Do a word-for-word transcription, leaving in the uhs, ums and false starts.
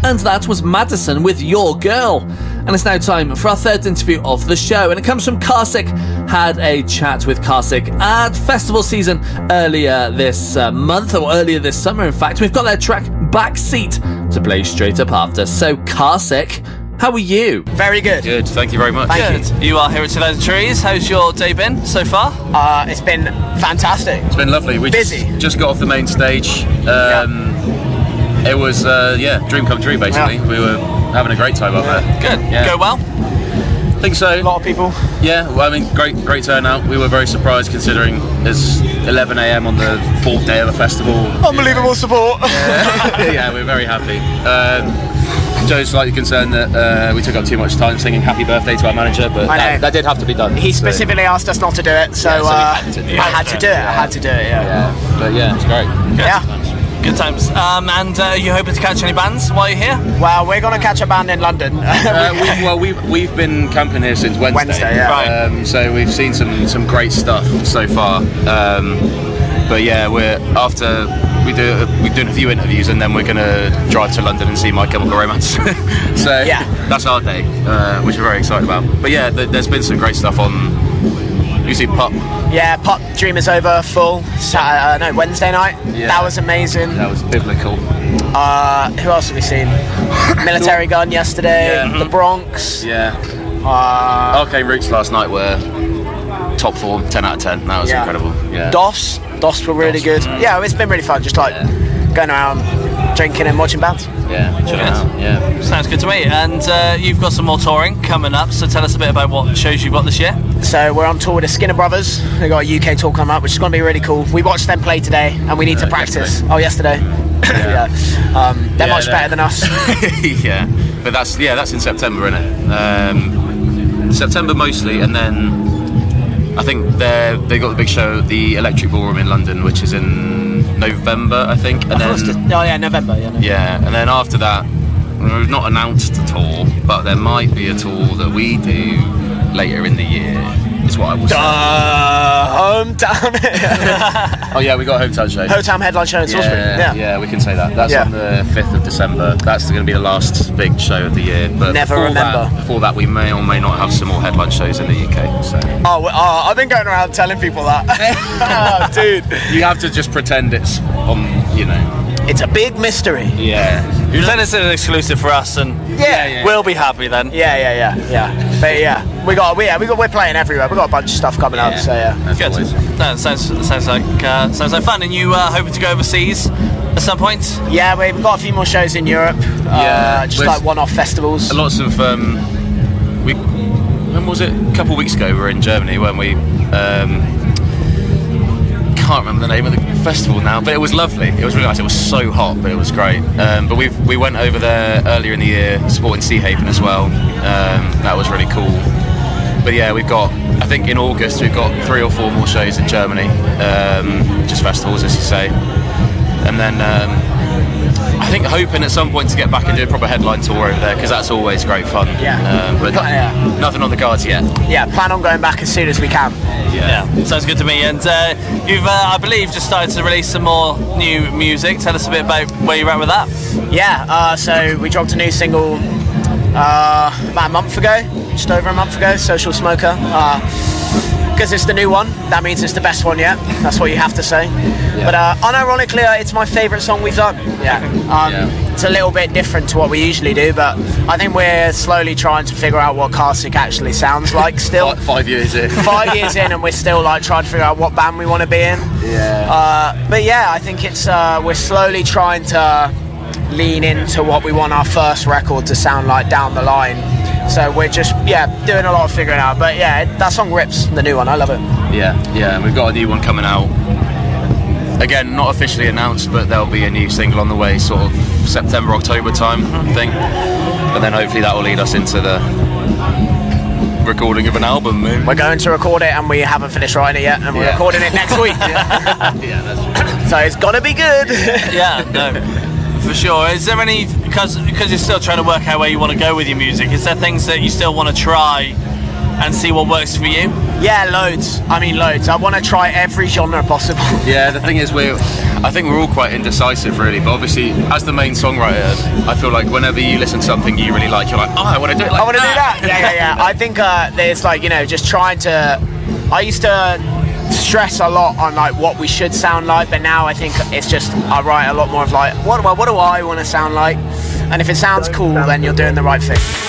And that was Madison with Your Girl. And it's now time for our third interview of the show, and it comes from Carsick. Had a chat with Carsick at festival season earlier this uh, month, or earlier this summer in fact. We've got their track Backseat to play straight up after. So Carsick, how are you? Very good. Good, thank you very much. Thank Good. You. you are here at Two Thousand Trees. How's your day been so far? Uh, it's been fantastic. It's been lovely. We Busy. Just, just got off the main stage. Um, yeah. It was, uh, yeah, dream come true basically. Yeah. We were having a great time up yeah. there. Good. Yeah. Go well? I think so. A lot of people. Yeah, well, I mean, great great turnout. We were very surprised considering it's eleven a m on the fourth day of the festival. Unbelievable yeah. support. Yeah. Yeah, we're very happy. Um, Joe's slightly concerned that uh, we took up too much time singing Happy Birthday to our manager, but that, that did have to be done. He specifically so. asked us not to do it, so, yeah, so uh, had to do I had to do it. Yeah. I had to do it, yeah. yeah. But yeah, it's great. Good. Yeah. Good times. Um, and uh, are you hoping to catch any bands while you're here? Well, we're going to catch a band in London. uh, we, well, we've, we've been camping here since Wednesday. Wednesday, yeah. Right. Um, so we've seen some, some great stuff so far. Um, but yeah, we're after we do we're doing a few interviews and then we're going to drive to London and see My Chemical Romance. So yeah. that's our day, uh, which we're very excited about. But yeah, th- there's been some great stuff on. You see Pop. Yeah, Pop Dream Is Over full Saturday, uh, no Wednesday night. Yeah. That was amazing. That was biblical. Uh, who else have we seen? Military Gun yesterday. Yeah. The Bronx. Yeah. Uh, Arcane Roots last night were top form, ten out of ten. That was yeah. incredible. Yeah. DOS. DOS were really DOS. good. Mm. Yeah, it's been really fun. Just like yeah. going around, drinking and watching bands. Yeah, chilling out. Yeah. Sounds good to me. And uh, you've got some more touring coming up, so tell us a bit about what shows you've got this year. So we're on tour with the Skinner Brothers. They got a U K tour coming up, which is going to be really cool. We watched them play today, and we need uh, to practice. Yesterday. Oh, yesterday. Yeah. yeah. Um, they're Yeah, much they're- better than us. Yeah, but that's yeah, that's in September, isn't it? Um, September mostly, and then I think they they got the big show at the Electric Ballroom in London, which is in November, I think, and I thought it was then just- oh yeah, November. Yeah. November. yeah, and then after that, we've not announced a tour, but there might be a tour that we do later in the year. Is what I will say. Uh, hometown. Oh yeah, we got a hometown show. Hometown headline show in Salisbury. Yeah, Yeah. yeah, we can say that. That's Yeah. on the fifth of December. That's going to be the last big show of the year. But Never before remember. That, before that, we may or may not have some more headline shows in the U K. So Oh, well, oh, I've been going around telling people that. Oh, dude, you have to just pretend it's on, you know. it's a big mystery. Yeah. Then it's an exclusive for us, and Yeah, yeah. we'll be happy then. Yeah, yeah, yeah, yeah. But yeah, we got, we, yeah, we got, we're playing everywhere. We got a bunch of stuff coming up. So yeah. As Good. always. That sounds sounds like uh, sounds like fun. And you uh, hoping to go overseas at some point? Yeah, we've got a few more shows in Europe. Yeah, uh, just with- like one-off festivals. Lots of um, we. When was it? A couple of weeks ago, we were in Germany, weren't we? Um, can't remember the name of the festival now, but it was lovely. It was really nice. It was so hot, but it was great. Um, but we we went over there earlier in the year, supporting Sea Haven as well. Um, that was really cool. But yeah, we've got. I think in August we've got three or four more shows in Germany, um, just festivals, as you say, and then. Um, I think hoping at some point to get back and do a proper headline tour over there, because that's always great fun. Yeah. Um, but Yeah. nothing on the cards yet. Yeah, plan on going back as soon as we can. Yeah, sounds good to me. And uh, you've, uh, I believe, just started to release some more new music. Tell us a bit about where you're at with that. Yeah, uh, so we dropped a new single uh, about a month ago, just over a month ago, Social Smoker. Uh, Because it's the new one, that means it's the best one yet. That's what you have to say. Yeah. But uh, unironically, uh, it's my favourite song we've done. Yeah. Um, yeah. It's a little bit different to what we usually do, but I think we're slowly trying to figure out what Carsick actually sounds like still. Five, five years in. Five years in, and we're still like trying to figure out what band we want to be in. Yeah. Uh, but yeah, I think it's uh, we're slowly trying to lean into what we want our first record to sound like down the line. So we're just, yeah, doing a lot of figuring out. But yeah, that song rips, the new one. I love it. Yeah, yeah, and we've got a new one coming out. Again, not officially announced, but there'll be a new single on the way, sort of September, October time, I think. But then hopefully that will lead us into the recording of an album, maybe. We're going to record it, and we haven't finished writing it yet, and we're Yeah. recording it next week. Yeah, that's true. So it's gonna be good. Yeah, no, for sure. Is there any, because because you're still trying to work out where you want to go with your music, is there things that you still want to try and see what works for you? Yeah, loads. I mean, loads. I want to try every genre possible. Yeah, the thing is, we're. I think we're all quite indecisive, really. But obviously, as the main songwriter, I feel like whenever you listen to something you really like, you're like, oh, I want to do it like I want to do that. that. Yeah, yeah, yeah. I think uh, there's like, you know, just trying to. I used to stress a lot on like what we should sound like, but now I think it's just I write a lot more of like, what do I, what do I want to sound like? And if it sounds cool, then you're doing the right thing.